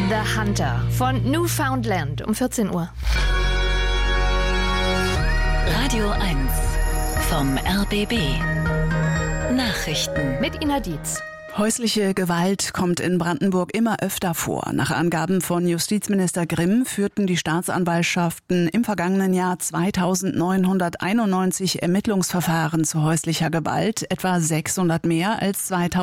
The Hunter von Newfoundland um 14 Uhr. Radio 1 vom RBB. Nachrichten Mit Ina Dietz. Häusliche Gewalt kommt in Brandenburg immer öfter vor. Nach Angaben von Justizminister Grimm führten die Staatsanwaltschaften im vergangenen Jahr 2991 Ermittlungsverfahren zu häuslicher Gewalt, etwa 600 mehr als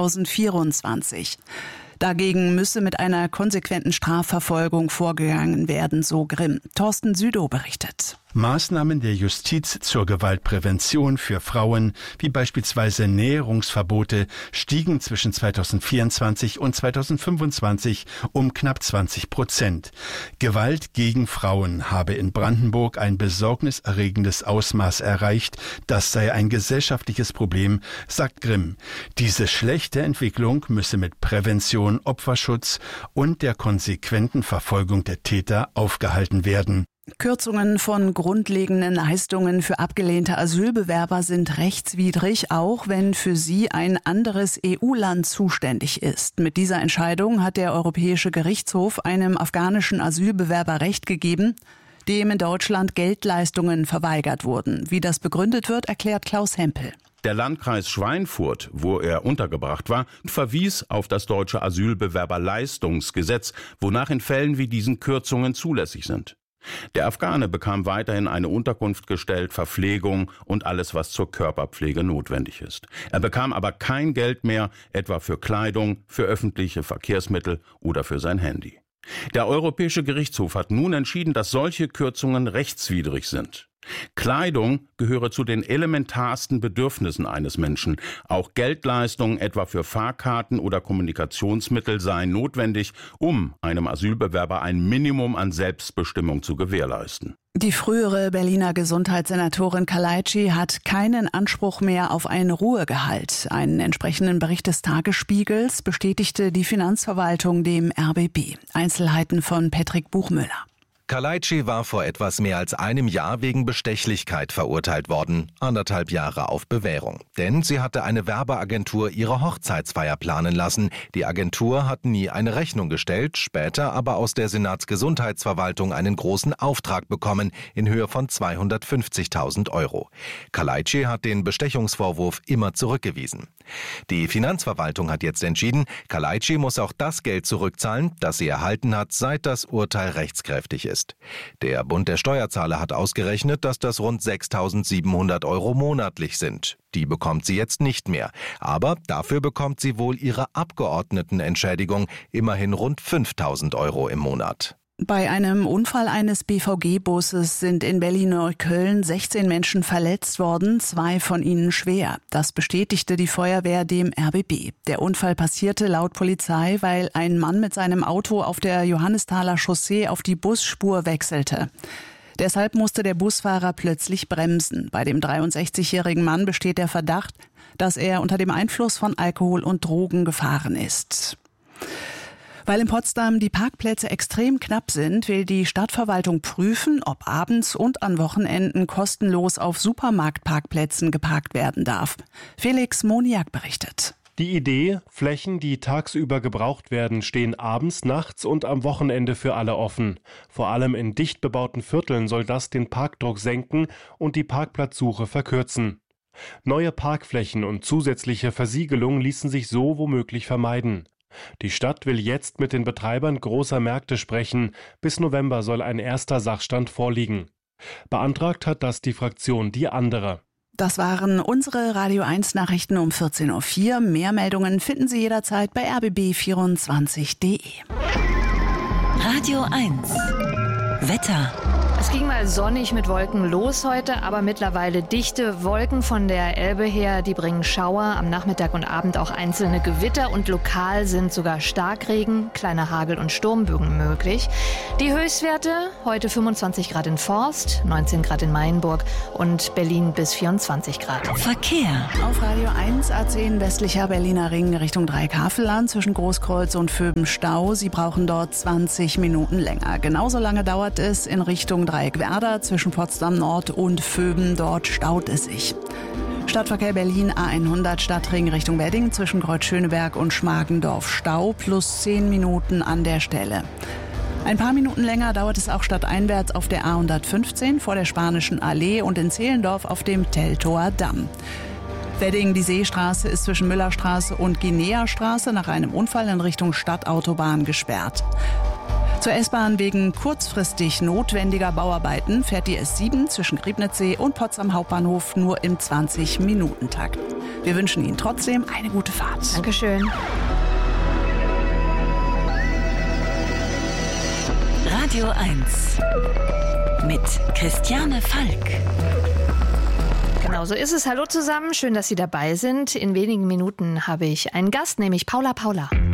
2024. Dagegen müsse mit einer konsequenten Strafverfolgung vorgegangen werden, so Grimm. Thorsten Südow berichtet. Maßnahmen der Justiz zur Gewaltprävention für Frauen, wie beispielsweise Näherungsverbote, stiegen zwischen 2024 und 2025 um knapp 20%. Gewalt gegen Frauen habe in Brandenburg ein besorgniserregendes Ausmaß erreicht. Das sei ein gesellschaftliches Problem, sagt Grimm. Diese schlechte Entwicklung müsse mit Prävention, Opferschutz und der konsequenten Verfolgung der Täter aufgehalten werden. Kürzungen von grundlegenden Leistungen für abgelehnte Asylbewerber sind rechtswidrig, auch wenn für sie ein anderes EU-Land zuständig ist. Mit dieser Entscheidung hat der Europäische Gerichtshof einem afghanischen Asylbewerber Recht gegeben, dem in Deutschland Geldleistungen verweigert wurden. Wie das begründet wird, erklärt Klaus Hempel. Der Landkreis Schweinfurt, wo er untergebracht war, verwies auf das deutsche Asylbewerberleistungsgesetz, wonach in Fällen wie diesen Kürzungen zulässig sind. Der Afghane bekam weiterhin eine Unterkunft gestellt, Verpflegung und alles, was zur Körperpflege notwendig ist. Er bekam aber kein Geld mehr, etwa für Kleidung, für öffentliche Verkehrsmittel oder für sein Handy. Der Europäische Gerichtshof hat nun entschieden, dass solche Kürzungen rechtswidrig sind. Kleidung gehöre zu den elementarsten Bedürfnissen eines Menschen. Auch Geldleistungen, etwa für Fahrkarten oder Kommunikationsmittel, seien notwendig, um einem Asylbewerber ein Minimum an Selbstbestimmung zu gewährleisten. Die frühere Berliner Gesundheitssenatorin Kaleitschi hat keinen Anspruch mehr auf ein Ruhegehalt. Einen entsprechenden Bericht des Tagesspiegels bestätigte die Finanzverwaltung dem RBB. Einzelheiten von Patrick Buchmüller. Kaleitschi war vor etwas mehr als einem Jahr wegen Bestechlichkeit verurteilt worden, 1,5 Jahre auf Bewährung. Denn sie hatte eine Werbeagentur ihre Hochzeitsfeier planen lassen. Die Agentur hat nie eine Rechnung gestellt, später aber aus der Senatsgesundheitsverwaltung einen großen Auftrag bekommen in Höhe von 250.000 €. Kaleitschi hat den Bestechungsvorwurf immer zurückgewiesen. Die Finanzverwaltung hat jetzt entschieden, Kaleitschi muss auch das Geld zurückzahlen, das sie erhalten hat, seit das Urteil rechtskräftig ist. Der Bund der Steuerzahler hat ausgerechnet, dass das rund 6.700 € monatlich sind. Die bekommt sie jetzt nicht mehr. Aber dafür bekommt sie wohl ihre Abgeordnetenentschädigung, immerhin rund 5.000 € im Monat. Bei einem Unfall eines BVG-Busses sind in Berlin-Neukölln 16 Menschen verletzt worden, 2 von ihnen schwer. Das bestätigte die Feuerwehr dem RBB. Der Unfall passierte laut Polizei, weil ein Mann mit seinem Auto auf der Johannesthaler Chaussee auf die Busspur wechselte. Deshalb musste der Busfahrer plötzlich bremsen. Bei dem 63-jährigen Mann besteht der Verdacht, dass er unter dem Einfluss von Alkohol und Drogen gefahren ist. Weil in Potsdam die Parkplätze extrem knapp sind, will die Stadtverwaltung prüfen, ob abends und an Wochenenden kostenlos auf Supermarktparkplätzen geparkt werden darf. Felix Moniak berichtet. Die Idee, Flächen, die tagsüber gebraucht werden, stehen abends, nachts und am Wochenende für alle offen. Vor allem in dicht bebauten Vierteln soll das den Parkdruck senken und die Parkplatzsuche verkürzen. Neue Parkflächen und zusätzliche Versiegelung ließen sich so womöglich vermeiden. Die Stadt will jetzt mit den Betreibern großer Märkte sprechen. Bis November soll ein erster Sachstand vorliegen. Beantragt hat das die Fraktion Die Andere. Das waren unsere Radio 1 Nachrichten um 14:04 Uhr. Mehr Meldungen finden Sie jederzeit bei rbb24.de. Radio 1 Wetter. Es ging mal sonnig mit Wolken los heute, aber mittlerweile dichte Wolken von der Elbe her, die bringen Schauer, am Nachmittag und Abend auch einzelne Gewitter und lokal sind sogar Starkregen, kleiner Hagel und Sturmbögen möglich. Die Höchstwerte heute 25 Grad in Forst, 19 Grad in Mainburg und Berlin bis 24 Grad. Verkehr. Auf Radio 1 A10 westlicher Berliner Ring Richtung Dreieckhavelland zwischen Großkreuz und Vöben Stau. Sie brauchen dort 20 Minuten länger. Genauso lange dauert es in Richtung Dreieckwerder zwischen Potsdam Nord und Vöben. Dort staut es sich. Stadtverkehr Berlin A100 Stadtring Richtung Wedding zwischen Kreuz-Schöneberg und Schmargendorf Stau plus 10 Minuten an der Stelle. Ein paar Minuten länger dauert es auch stadteinwärts auf der A115 vor der Spanischen Allee und in Zehlendorf auf dem Teltower Damm. Wedding, die Seestraße, ist zwischen Müllerstraße und Guinea-Straße nach einem Unfall in Richtung Stadtautobahn gesperrt. Zur S-Bahn wegen kurzfristig notwendiger Bauarbeiten fährt die S7 zwischen Griebnitzsee und Potsdam Hauptbahnhof nur im 20-Minuten-Takt. Wir wünschen Ihnen trotzdem eine gute Fahrt. Dankeschön. Radio 1 mit Christiane Falk. Genau so ist es. Hallo zusammen, schön, dass Sie dabei sind. In wenigen Minuten habe ich einen Gast, nämlich Paula.